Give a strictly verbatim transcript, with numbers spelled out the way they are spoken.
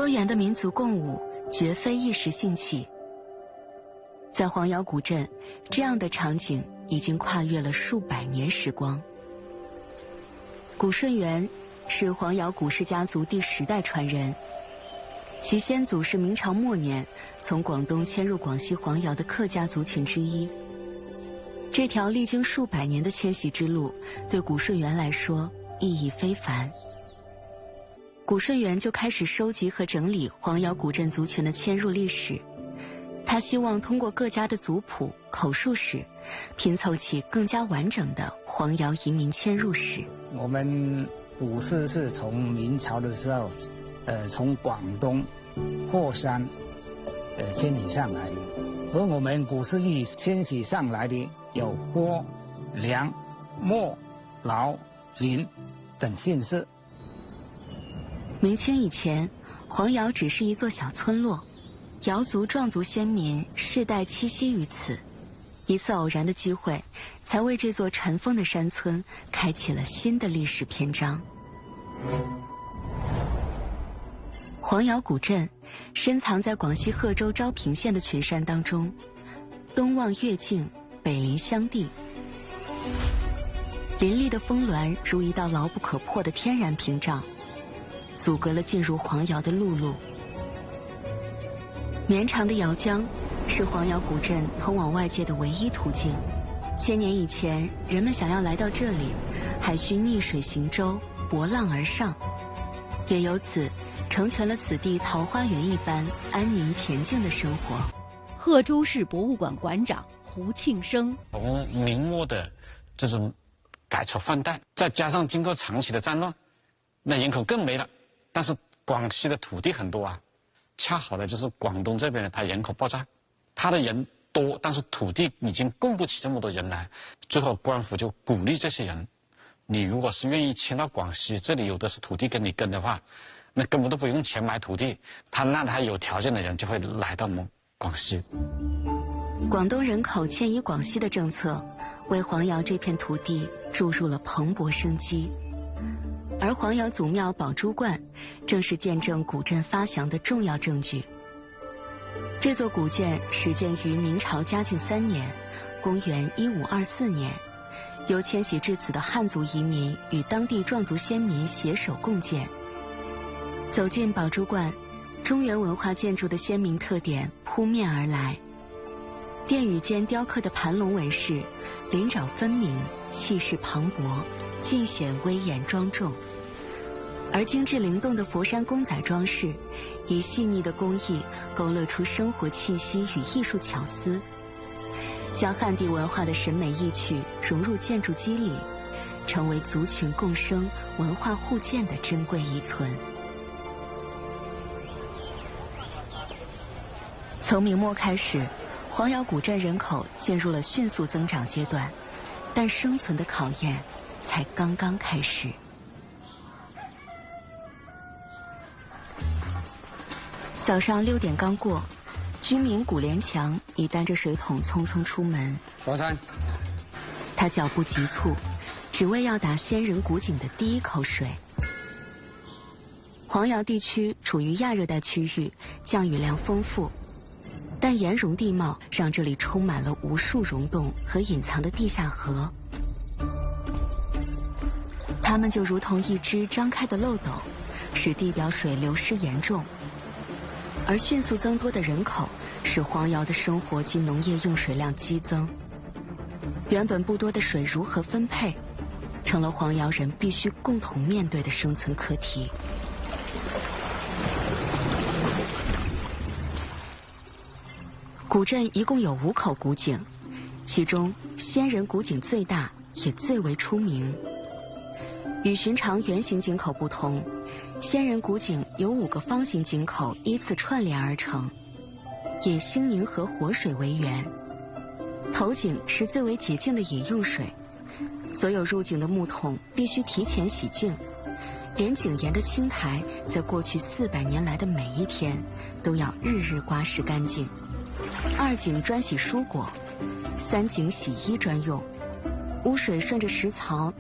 多元的民族共舞绝非一时兴起。在黄窑古镇，这样的场景已经跨越了数百年时光。古顺元是黄窑古氏家族第十代传人，其先祖是明朝末年从广东迁入广西黄窑的客家族群之一。这条历经数百年的迁徙之路，对古顺元来说意义非凡。古顺元就开始收集和整理黄窑古镇族群的迁入历史，他希望通过各家的族谱、口述史，拼凑起更加完整的黄窑移民迁入史。 我们古氏是从明朝的时候，呃，从广东霍山，呃，迁徙上来的。而我们古氏地迁徙上来的有郭、梁、莫、劳、林等姓氏。 明清以前，黄窑只是一座小村落，瑶族、壮族先民世代栖息于此。一次偶然的机会，才为这座尘封的山村开启了新的历史篇章。黄窑古镇深藏在广西贺州昭平县的群山当中，东望越境，北临湘地，林立的峰峦如一道牢不可破的天然屏障，阻隔了进入黄窑的陆路。绵长的瑶江是黄窑古镇通往外界的唯一途径。千年以前，人们想要来到这里，还需逆水行舟，搏浪而上，也由此成全了此地桃花源一般安宁恬静的生活。 贺州市博物馆馆长胡庆生： 从明末的这种改朝换代，再加上经过长期的战乱，那人口更没了。但是广西的土地很多啊，恰好的就是广东这边呢，它人口爆炸，它的人多，但是土地已经供不起这么多人来。最后官府就鼓励这些人，你如果是愿意迁到广西，这里有的是土地跟你跟的话，那根本都不用钱买土地，他让他有条件的人就会来到我们广西。 广东人口迁移广西的政策，为黄窑这片土地注入了蓬勃生机。而黄窑祖庙宝珠观，正是见证古镇发祥的重要证据。这座古建始建于明朝嘉靖三年，公元一五二四年，由迁徙至此的汉族移民与当地壮族先民携手共建。走进宝珠观，中原文化建筑的鲜明特点扑面而来。殿宇间雕刻的盘龙纹饰，鳞爪分明，气势磅礴，尽显威严庄重。而精致灵动的佛山公仔装饰，以细腻的工艺勾勒出生活气息与艺术巧思，将汉地文化的审美意趣融入建筑肌理，成为族群共生、文化互鉴的珍贵遗存。从明末开始，黄窑古镇人口进入了迅速增长阶段，但生存的考验才刚刚开始。早上六点刚过，居民古连强已担着水桶匆匆出门。 早餐。 他脚步急促，只为要打仙人古井的第一口水。黄窑地区处于亚热带区域，降雨量丰富，但岩溶地貌让这里充满了无数溶洞和隐藏的地下河。它们就如同一只张开的漏斗，使地表水流失严重。而迅速增多的人口使黄窑的生活及农业用水量激增，原本不多的水如何分配，成了黄窑人必须共同面对的生存课题。古镇一共有五口古井，其中仙人古井最大，也最为出名。与寻常圆形井口不同，仙人古井由五个方形井口依次串联而成，以兴宁河活水为源。头井是最为洁净的饮用水，所有入井的木桶必须提前洗净，连井沿的青苔在过去四百年来的每一天都要日日刮拭干净。二井专洗蔬果，三井洗衣专用。污水顺着石槽